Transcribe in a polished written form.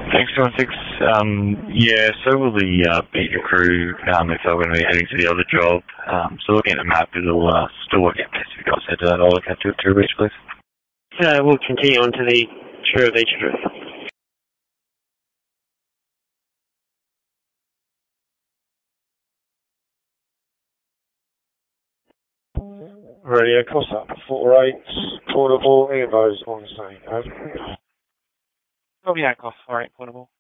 Thanks, John. Thanks. Yeah, so will the Beacon crew, if they're going to be heading to the other job. So looking at the map, it'll still work out best if you guys head to that. I'll look at it to reach, please. We'll continue on to the True of each truth. Radio, cross up, 48, portable, Evo's on the same. Oh yeah, cough, alright, portable.